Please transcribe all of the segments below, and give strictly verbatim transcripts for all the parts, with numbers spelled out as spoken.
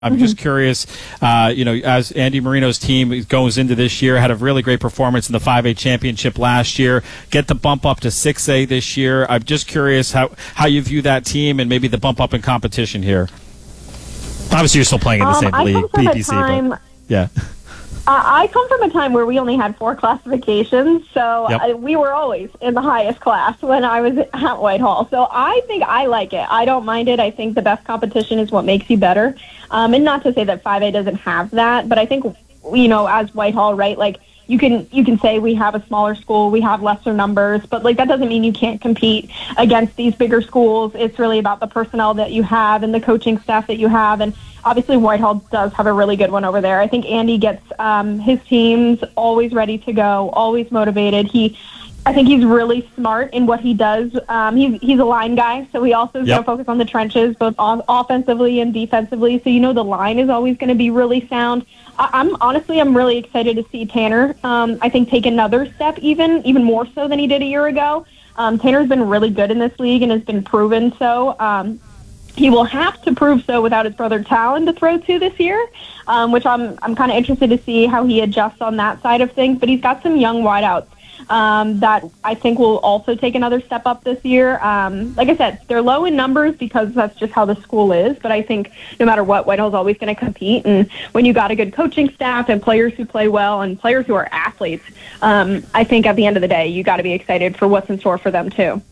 I'm just curious, uh, you know, as Andy Marino's team goes into this year, had a really great performance in the five A championship last year, get the bump up to six A this year. I'm just curious how, how you view that team and maybe the bump up in competition here. Obviously, you're still playing in the um, same I league, come from P P C, a time, but yeah. Uh, I come from a time where we only had four classifications, so Yep. uh, we were always in the highest class when I was at Whitehall. So I think I like it. I don't mind it. I think the best competition is what makes you better. Um, and not to say that five A doesn't have that, but I think, you know, as Whitehall, right, like, you can you can say we have a smaller school, we have lesser numbers, but like that doesn't mean you can't compete against these bigger schools. It's really about the personnel that you have and the coaching staff that you have, and obviously Whitehall does have a really good one over there. I think Andy gets um, his teams always ready to go, always motivated. He, I think he's really smart in what he does. Um, he's he's a line guy, so he also is Yep. going to focus on the trenches, both on, offensively and defensively. So you know the line is always going to be really sound. I, I'm honestly, I'm really excited to see Tanner. Um, I think take another step, even even more so than he did a year ago. Um, Tanner's been really good in this league and has been proven so. Um, He will have to prove so without his brother Talon to throw to this year, um, which I'm I'm kind of interested to see how he adjusts on that side of things. But he's got some young wideouts um, that I think will also take another step up this year. Um, like I said, they're low in numbers because that's just how the school is. But I think no matter what, Whitehall's always going to compete. And when you got a good coaching staff and players who play well and players who are athletes, um, I think at the end of the day, you got to be excited for what's in store for them too.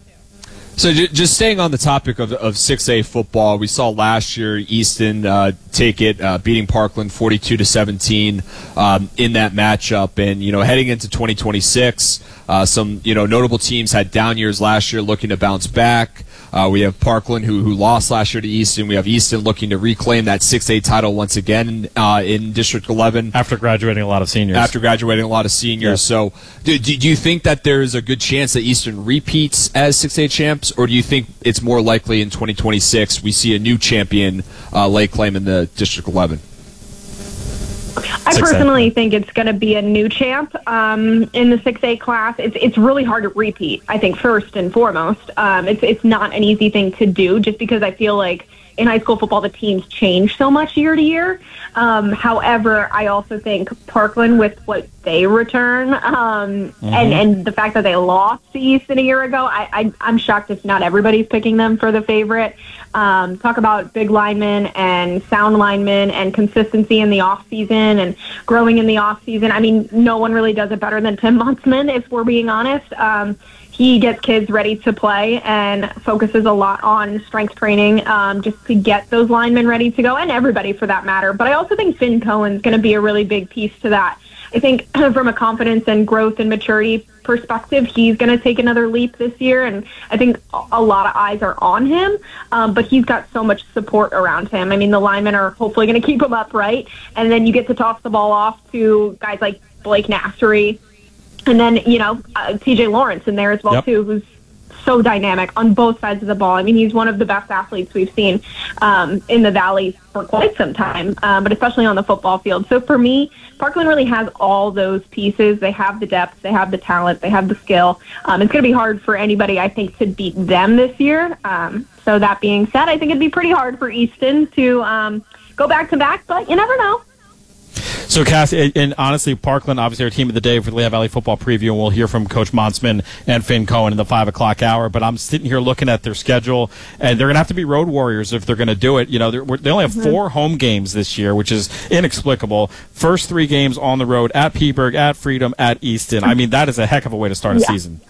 So j- just staying on the topic of, of six A football, we saw last year Easton uh, take it, uh, beating Parkland forty-two to seventeen um, in that matchup. And, you know, heading into twenty twenty-six, uh, some, you know, notable teams had down years last year looking to bounce back. Uh, we have Parkland, who who lost last year to Easton. We have Easton looking to reclaim that six A title once again uh, in District eleven. After graduating a lot of seniors. After graduating a lot of seniors. Yes. So do, do you think that there's a good chance that Easton repeats as six A champs, or do you think it's more likely in twenty twenty-six we see a new champion uh, lay claim in the District eleven? I personally think it's going to be a new champ um, in the six A class. It's it's really hard to repeat, I think, first and foremost. Um, it's, it's not an easy thing to do just because I feel like in high school football the teams change so much year to year. Um, however, I also think Parkland, with what they return um, mm-hmm. and, and the fact that they lost to Easton a year ago, I, I, I'm shocked if not everybody's picking them for the favorite. Um, talk about big linemen and sound linemen and consistency in the offseason and growing in the offseason. I mean, no one really does it better than Tim Muntzman, if we're being honest. Um, he gets kids ready to play and focuses a lot on strength training um, just to get those linemen ready to go, and everybody for that matter. But I also think Finn Cohen's going to be a really big piece to that. I think from a confidence and growth and maturity perspective, he's going to take another leap this year, and I think a lot of eyes are on him, um, but he's got so much support around him. I mean, the linemen are hopefully going to keep him upright, and then you get to toss the ball off to guys like Blake Nassery, and then, you know, uh, T J Lawrence in there as well, yep. too, who's so dynamic on both sides of the ball. I mean, he's one of the best athletes we've seen um, in the Valley for quite some time, um, but especially on the football field. So for me, Parkland really has all those pieces. They have the depth, they have the talent, they have the skill. Um, it's going to be hard for anybody, I think, to beat them this year. Um, so that being said, I think it'd be pretty hard for Easton to um, go back-to-back, but you never know. So, Cass, and honestly, Parkland, obviously, our team of the day for the Lehigh Valley football preview, and we'll hear from Coach Monsman and Finn Cohen in the five o'clock hour. But I'm sitting here looking at their schedule, and they're going to have to be road warriors if they're going to do it. You know, they only have mm-hmm. four home games this year, which is inexplicable. First three games on the road at Peaburg, at Freedom, at Easton. I mean, that is a heck of a way to start a yeah. season.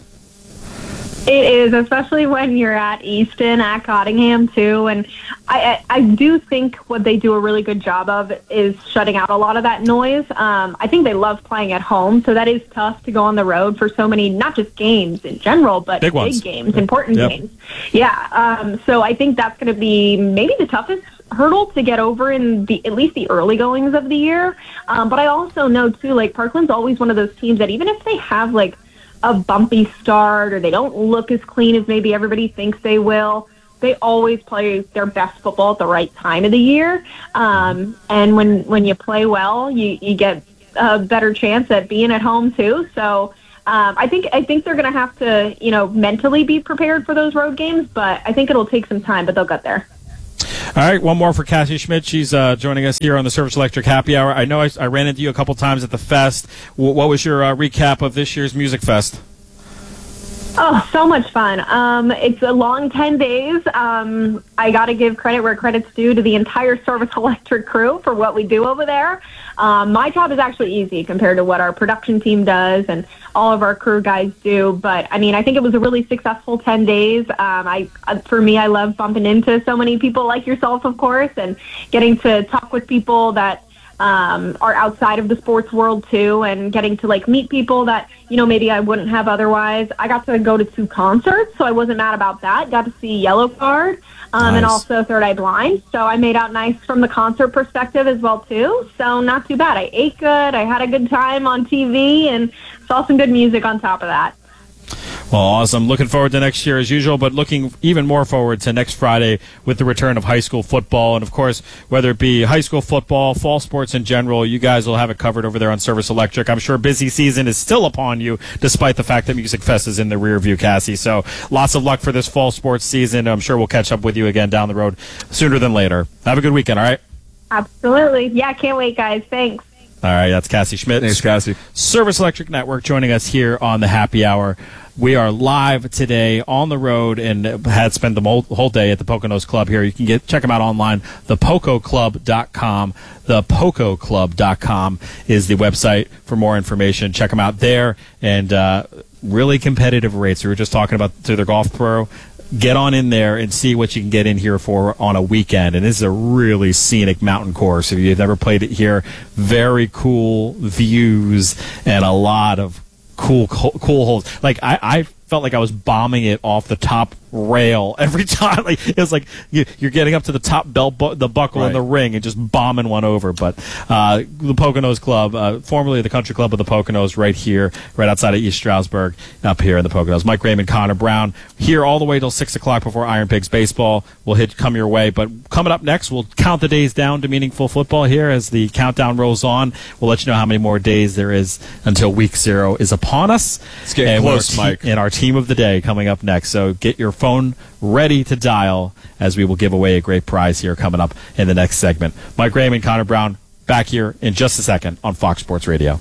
It is, especially when you're at Easton, at Cottingham, too. And I, I, I do think what they do a really good job of is shutting out a lot of that noise. Um, I think they love playing at home, so that is tough to go on the road for so many, not just games in general, but big, big games, important yep. games. Yeah, um, so I think that's going to be maybe the toughest hurdle to get over in the at least the early goings of the year. Um, but I also know, too, like Parkland's always one of those teams that even if they have, like, a bumpy start or they don't look as clean as maybe everybody thinks they will, they always play their best football at the right time of the year. Um, and when, when you play well, you, you get a better chance at being at home too. So um, I think I think they're going to have to, you know, mentally be prepared for those road games, but I think it'll take some time, but they'll get there. All right, one more for Cassie Schmidt. She's uh, joining us here on the Service Electric Happy Hour. I know I, I ran into you a couple times at the fest. W- what was your uh, recap of this year's Music Fest? Oh, so much fun. Um, it's a long ten days. Um, I got to give credit where credit's due to the entire Service Electric crew for what we do over there. Um, my job is actually easy compared to what our production team does and all of our crew guys do. But, I mean, I think it was a really successful ten days. Um, I, for me, I love bumping into so many people like yourself, of course, and getting to talk with people that Um, are outside of the sports world too, and getting to like meet people that, you know, maybe I wouldn't have otherwise. I got to go to two concerts, so I wasn't mad about that. Got to see Yellow Card um, nice. and also Third Eye Blind, so I made out nice from the concert perspective as well too. So not too bad. I ate good. I had a good time on T V and saw some good music on top of that. Well, awesome. Looking forward to next year as usual, but looking even more forward to next Friday with the return of high school football. And, of course, whether it be high school football, fall sports in general, you guys will have it covered over there on Service Electric. I'm sure busy season is still upon you, despite the fact that Music Fest is in the rear view, Cassie. So lots of luck for this fall sports season. I'm sure we'll catch up with you again down the road sooner than later. Have a good weekend, all right? Absolutely. Yeah, can't wait, guys. Thanks. All right, that's Cassie Schmidt. Thanks, Cassie. Service Electric Network joining us here on the Happy Hour. We are live today on the road and had spent the whole day at the Poconos Club here. You can get check them out online, the poco club dot com. the poco club dot com is the website for more information. Check them out there, and uh, really competitive rates. We were just talking about through their Golf Pro. Get on in there and see what you can get in here for on a weekend. And this is a really scenic mountain course. If you've never played it here, very cool views and a lot of cool, cool, cool holes. Like, I, I felt like I was bombing it off the top rail every time. Like, it was like you, you're getting up to the top belt, bu- the buckle right. in the ring, and just bombing one over. But uh, the Poconos Club, uh, formerly the Country Club of the Poconos, right here, right outside of East Stroudsburg, up here in the Poconos. Mike Raymond, Connor Brown, here all the way till six o'clock before Iron Pigs baseball will hit come your way. But coming up next, we'll count the days down to meaningful football here as the countdown rolls on. We'll let you know how many more days there is until week zero is upon us. It's getting and close, te- Mike. And our team of the day coming up next. So get your phone ready to dial as we will give away a great prize here coming up in the next segment. Mike Raymond, Connor Brown, back here in just a second on Fox Sports Radio.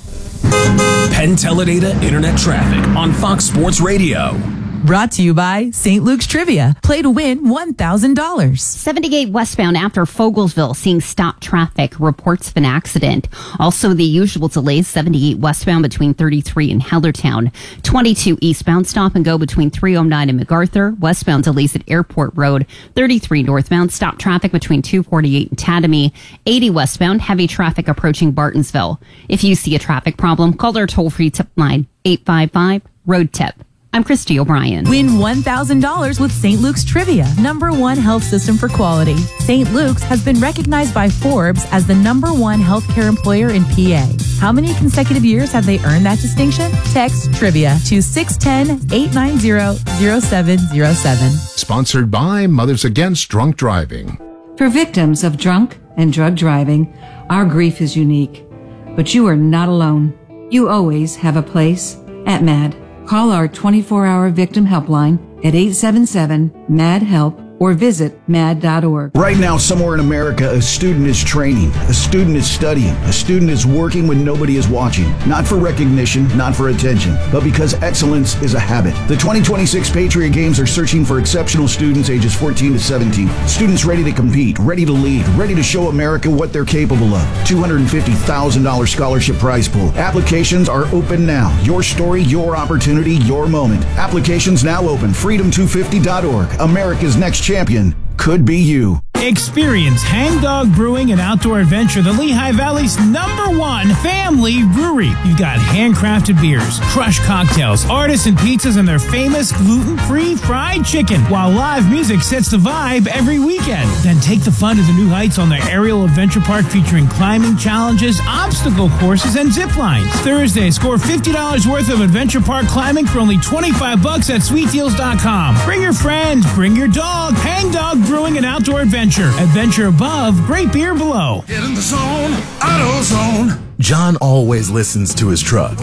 Penn Teledata Internet Traffic on Fox Sports Radio. Brought to you by Saint Luke's Trivia. Play to win one thousand dollars. seventy-eight westbound after Fogelsville, seeing stop traffic. Reports of an accident. Also, the usual delays, seventy-eight westbound between thirty-three and Hellertown. twenty-two eastbound, stop and go between three oh nine and MacArthur. Westbound delays at Airport Road. thirty-three northbound, stop traffic between two forty-eight and Tatamy. eighty westbound, heavy traffic approaching Bartonsville. If you see a traffic problem, call our toll-free tip line, eight five five, road tip. I'm Christy O'Brien. Win one thousand dollars with Saint Luke's Trivia, number one health system for quality. Saint Luke's has been recognized by Forbes as the number one healthcare employer in P A. How many consecutive years have they earned that distinction? Text Trivia to six one zero, eight nine zero, zero seven zero seven. Sponsored by Mothers Against Drunk Driving. For victims of drunk and drug driving, our grief is unique. But you are not alone. You always have a place at MAD. Call our twenty-four hour victim helpline at eight seven seven, M A D, HELP or visit mad dot org. Right now, somewhere in America, a student is training, a student is studying, a student is working when nobody is watching. Not for recognition, not for attention, but because excellence is a habit. The twenty twenty-six Patriot Games are searching for exceptional students ages fourteen to seventeen. Students ready to compete, ready to lead, ready to show America what they're capable of. two hundred fifty thousand dollars scholarship prize pool. Applications are open now. Your story, your opportunity, your moment. Applications now open. freedom two fifty dot org. America's next champion could be you. Experience Hangdog Brewing and Outdoor Adventure, the Lehigh Valley's number one family brewery. You've got handcrafted beers, crushed cocktails, artisan pizzas, and their famous gluten-free fried chicken, while live music sets the vibe every weekend. Then take the fun to the new heights on their aerial adventure park featuring climbing challenges, obstacle courses, and zip lines. Thursday, score fifty dollars worth of adventure park climbing for only twenty-five bucks at sweet deals dot com. Bring your friends, bring your dog. Hangdog Brewing and Outdoor Adventure. Adventure above, great beer below. Get in the zone, AutoZone. John always listens to his truck.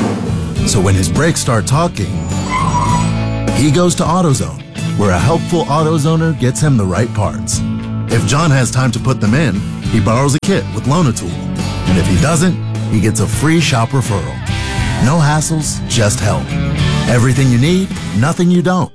So when his brakes start talking, he goes to AutoZone, where a helpful AutoZoner gets him the right parts. If John has time to put them in, he borrows a kit with Loan-A-Tool. And if he doesn't, he gets a free shop referral. No hassles, just help. Everything you need, nothing you don't.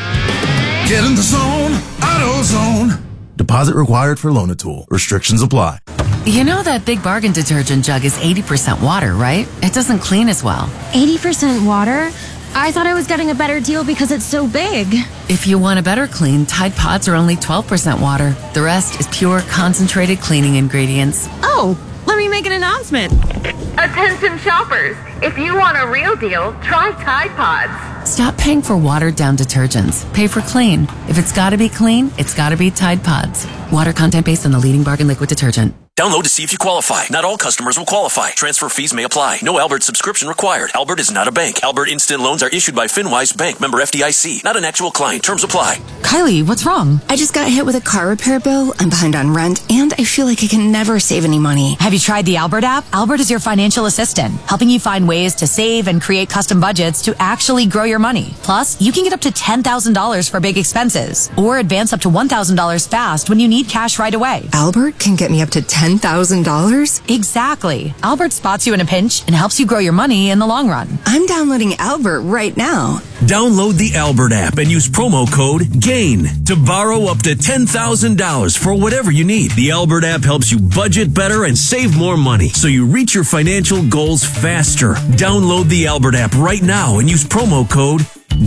Get in the zone, AutoZone. Deposit required for Loan-A-Tool. Restrictions apply. You know that Big Bargain detergent jug is eighty percent water, right? It doesn't clean as well. eighty percent water? I thought I was getting a better deal because it's so big. If you want a better clean, Tide Pods are only twelve percent water. The rest is pure, concentrated cleaning ingredients. Oh, let me make an announcement. Attention shoppers, if you want a real deal, try Tide Pods. Stop paying for watered-down detergents. Pay for clean. If it's gotta be clean, it's gotta be Tide Pods. Water content based on the leading bargain liquid detergent. Download to see if you qualify. Not all customers will qualify. Transfer fees may apply. No Albert subscription required. Albert is not a bank. Albert Instant Loans are issued by FinWise Bank, member F D I C. Not an actual client. Terms apply. Kylie, what's wrong? I just got hit with a car repair bill. I'm behind on rent, and I feel like I can never save any money. Have you tried the Albert app? Albert is your financial assistant, helping you find ways to save and create custom budgets to actually grow your money. Plus, you can get up to ten thousand dollars for big expenses, or advance up to one thousand dollars fast when you need cash right away. Albert can get me up to ten thousand dollars? Exactly. Albert spots you in a pinch and helps you grow your money in the long run. I'm downloading Albert right now. Download the Albert app and use promo code GAIN to borrow up to ten thousand dollars for whatever you need. The Albert app helps you budget better and save more money so you reach your financial goals faster. Download the Albert app right now and use promo code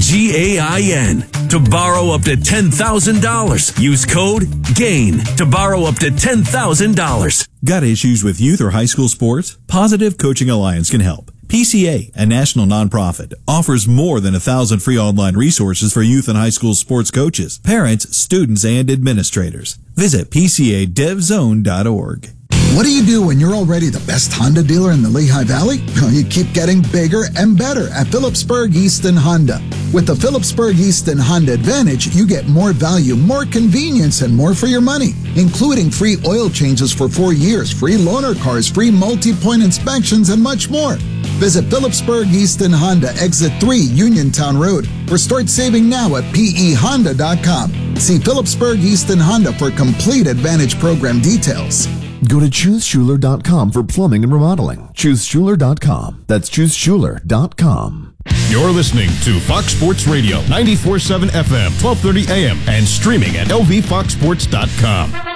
G A I N to borrow up to ten thousand dollars. Use code GAIN to borrow up to ten thousand dollars. Got issues with youth or high school sports? Positive Coaching Alliance can help. P C A, a national nonprofit, offers more than a thousand free online resources for youth and high school sports coaches, parents, students, and administrators. Visit P C A dev zone dot org. What do you do when you're already the best Honda dealer in the Lehigh Valley? You keep getting bigger and better at Phillipsburg Easton Honda. With the Phillipsburg Easton Honda Advantage, you get more value, more convenience, and more for your money, including free oil changes for four years, free loaner cars, free multi-point inspections, and much more. Visit Phillipsburg Easton Honda, Exit three, Uniontown Road, or start saving now at P E honda dot com. See Phillipsburg Easton Honda for complete Advantage program details. Go to choose schuler dot com for plumbing and remodeling. choose schuler dot com. That's choose schuler dot com. You're listening to Fox Sports Radio, ninety-four point seven F M, twelve thirty A M, and streaming at L V fox sports dot com.